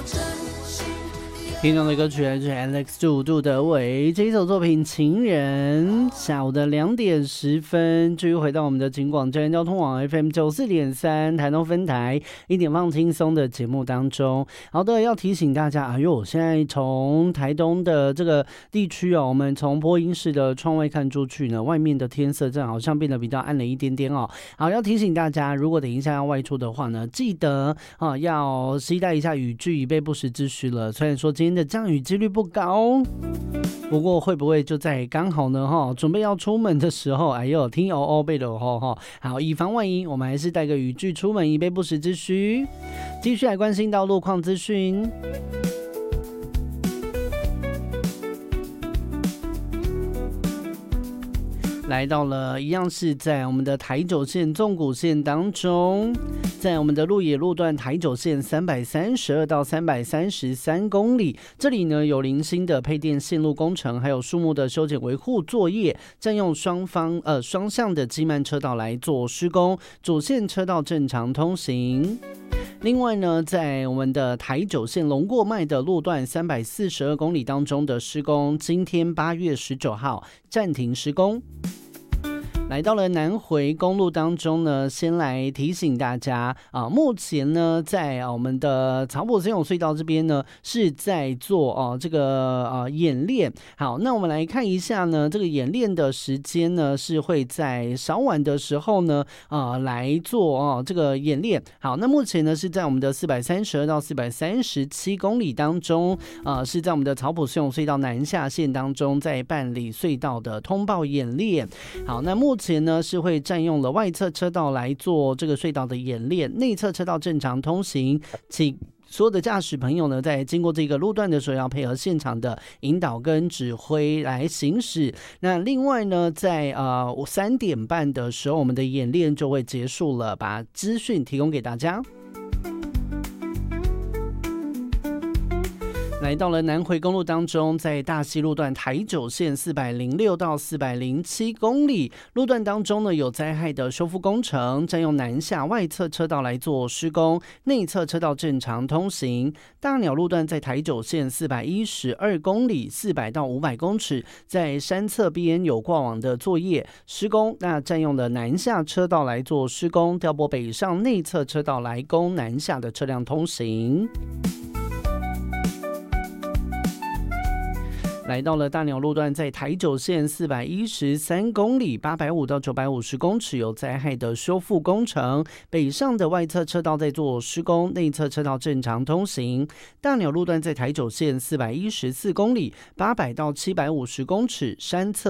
听到的歌曲来自 Alex 杜德伟这一首作品《情人》。下午的2点10分，继续回到我们的警广真人交通网 FM 94.3台东分台一点放轻松的节目当中。好的，要提醒大家，现在从台东的这个地区我们从播音室的窗外看出去呢，外面的天色正好像变得比较暗了一点点哦。好，要提醒大家，如果等一下要外出的话呢，记得要携带一下雨具，以备不时之需了。虽然说今天的降雨几率不高，不过会不会就在刚好呢准备要出门的时候，听背的好，以防万一，我们还是带个雨具出门，以备不时之需。继续来关心到路况资讯。来到了一样是在我们的台九线纵谷线当中，在我们的鹿野路段台九线332到333公里，这里呢有零星的配电线路工程，还有树木的修剪维护作业，占用双向的机慢车道来做施工，主线车道正常通行。另外呢，在我们的台九线龙过脉的路段342公里当中的施工，今天8月19号暂停施工。来到了南回公路当中呢，先来提醒大家目前呢在我们的草埔森永隧道这边呢是在做这个演练。好，那我们来看一下呢，这个演练的时间呢是会在稍晚的时候呢来做这个演练。好，那目前呢是在我们的432到437公里当中是在我们的草埔森永隧道南下线当中在办理隧道的通报演练。好，那目前呢是会占用了外侧车道来做这个隧道的演练，内侧车道正常通行，请所有的驾驶朋友呢在经过这个路段的时候要配合现场的引导跟指挥来行驶。那另外呢在3点半的时候我们的演练就会结束了，把资讯提供给大家。来到了南回公路当中，在大溪路段台九线406到407公里路段当中呢，有灾害的修复工程，占用南下外侧车道来做施工，内侧车道正常通行。大鸟路段在台九线412公里400到500公尺，在山侧边有挂网的作业施工，那占用了南下车道来做施工，调拨北上内侧车道来供南下的车辆通行。来到了大鸟路段，在台九线413公里850到950公尺有灾害的修复工程，北上的外侧车道在做施工，内侧车道正常通行。大鸟路段在台九线414公里800到750公尺，山侧